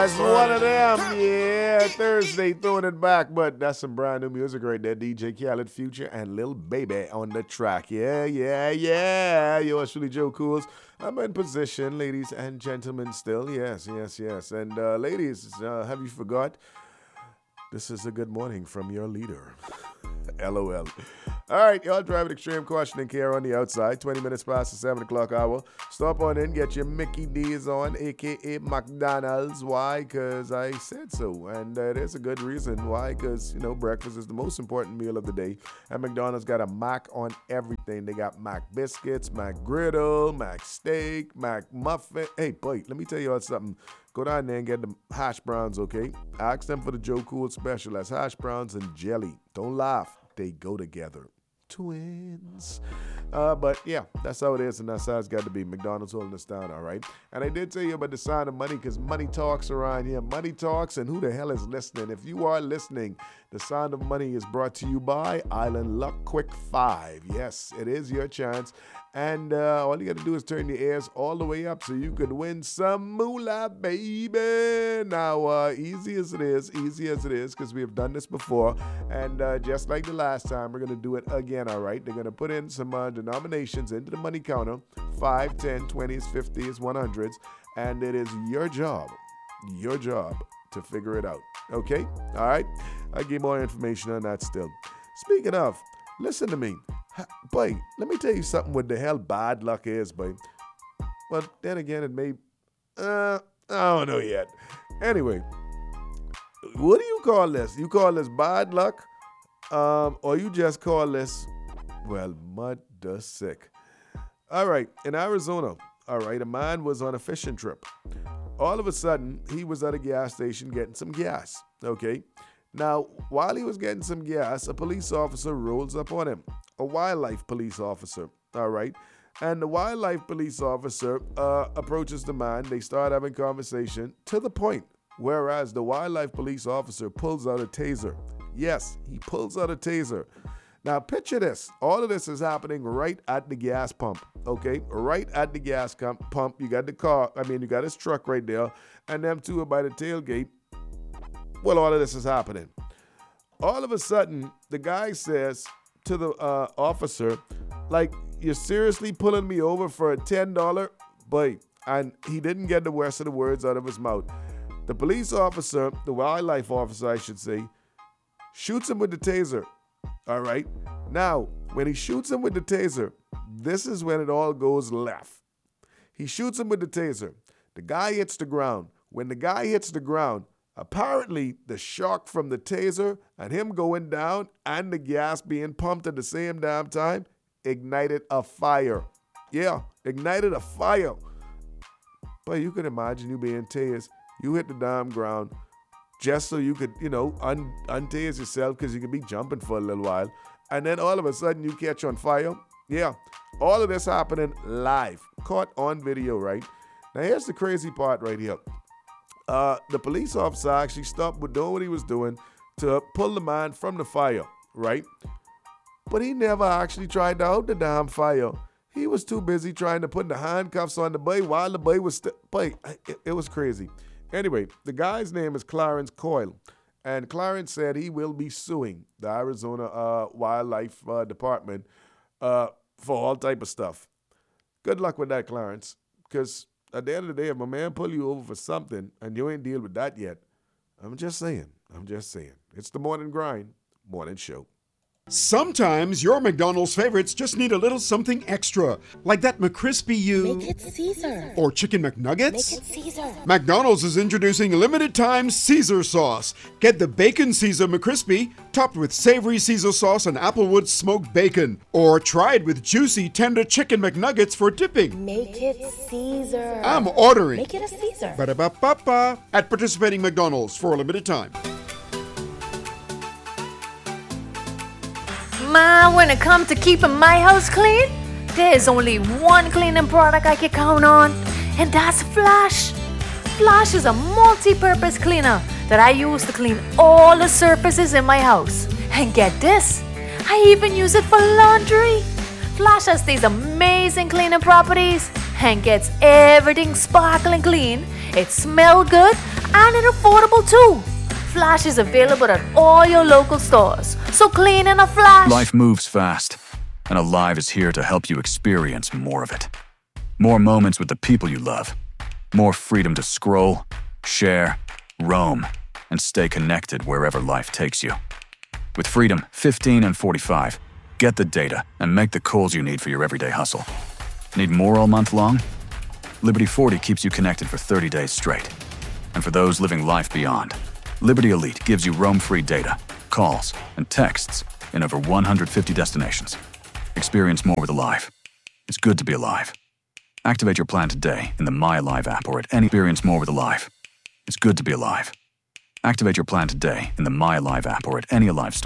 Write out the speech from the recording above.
That's one of them, yeah. Thursday, throwing it back, but that's some brand new music right there. DJ Khaled, Future, and Lil Baby on the track. Yeah. Yo, it's really Joe Cools. I'm in position, ladies and gentlemen, still. Yes. And ladies, have you forgot? This is a good morning from your leader. LOL. All right, y'all driving extreme caution and care on the outside. 20 minutes past the 7 o'clock hour. Stop on in, get your Mickey D's on, a.k.a. McDonald's. Why? Because I said so. And there's a good reason why. Because, breakfast is the most important meal of the day. And McDonald's got a Mac on everything. They got Mac biscuits, Mac griddle, Mac steak, Mac muffin. Hey, boy, let me tell you all something. Go down there and get the hash browns, okay? Ask them for the Joe Cool special. That's hash browns and jelly. Don't laugh. They go together. Twins. But yeah, that's how it is, and that's how it's got to be. McDonald's holding us down, all right? And I did tell you about the sound of money, because money talks around here. Money talks, and who the hell is listening? If you are listening, the sound of money is brought to you by Island Luck Quick 5. Yes, it is your chance. And all you got to do is turn your ears all the way up so you could win some moolah, baby. Now, easy as it is, because we have done this before. And just like the last time, we're going to do it again, all right? They're going to put in some denominations into the money counter, 5, 10, 20s, 50s, 100s. And it is your job to figure it out, okay? All right? I'll give more information on that still. Speaking of, listen to me. Boy, let me tell you something what the hell bad luck is, boy. Well, then again, it may... I don't know yet. Anyway, what do you call this? You call this bad luck? Or you just call this, well, mud does sick. All right, in Arizona, all right, a man was on a fishing trip. All of a sudden, he was at a gas station getting some gas, okay? Now, while he was getting some gas, a police officer rolls up on him. A wildlife police officer, all right? And the wildlife police officer approaches the man. They start having conversation to the point, whereas the wildlife police officer pulls out a taser. Yes, he pulls out a taser. Now, picture this. All of this is happening right at the gas pump, okay? Right at the gas pump. You got you got his truck right there, and them two are by the tailgate. Well, all of this is happening. All of a sudden, the guy says to the officer, like, you're seriously pulling me over for a $10? Boy, and he didn't get the rest of the words out of his mouth. The police officer, the wildlife officer, I should say, shoots him with the taser. All right? Now, when he shoots him with the taser, this is when it all goes left. He shoots him with the taser. The guy hits the ground. When the guy hits the ground, apparently the shock from the taser and him going down and the gas being pumped at the same damn time ignited a fire. Yeah, ignited a fire. But you can imagine you being tased. You hit the damn ground just so you could, untase yourself because you could be jumping for a little while. And then all of a sudden you catch on fire. Yeah, all of this happening live, caught on video, right? Now here's the crazy part right here. The police officer actually stopped with doing what he was doing to pull the man from the fire, right? But he never actually tried to out the damn fire. He was too busy trying to put the handcuffs on the boy while the boy was still... It was crazy. Anyway, the guy's name is Clarence Coyle. And Clarence said he will be suing the Arizona Wildlife Department for all type of stuff. Good luck with that, Clarence. Because at the end of the day, if my man pull you over for something and you ain't deal with that yet, I'm just saying. It's the morning grind, morning show. Sometimes your McDonald's favorites just need a little something extra, like that McCrispy Make it Caesar. Or Chicken McNuggets. Make it Caesar. McDonald's is introducing limited time Caesar sauce. Get the Bacon Caesar McCrispy, topped with savory Caesar sauce and Applewood smoked bacon. Or try it with juicy, tender Chicken McNuggets for dipping. Make it Caesar. I'm ordering. Make it a Caesar. Ba-da-ba-ba-ba. At participating McDonald's for a limited time. Ma, when it comes to keeping my house clean, there is only one cleaning product I can count on, and that's Flash. Flash is a multi-purpose cleaner that I use to clean all the surfaces in my house. And get this, I even use it for laundry. Flash has these amazing cleaning properties and gets everything sparkling clean It smells good and it's affordable too. Flash is available at all your local stores. So clean in a flash. Life moves fast, and Alive is here to help you experience more of it. More moments with the people you love. More freedom to scroll, share, roam, and stay connected wherever life takes you. With Freedom 15 and 45, get the data and make the calls you need for your everyday hustle. Need more all month long? Liberty 40 keeps you connected for 30 days straight. And for those living life beyond, Liberty Elite gives you roam-free data, calls, and texts in over 150 destinations. Experience more with Alive. It's good to be alive. Activate your plan today in the My Alive app or at any Experience more with Alive. It's good to be alive. Activate your plan today in the My Alive app or at any Alive store.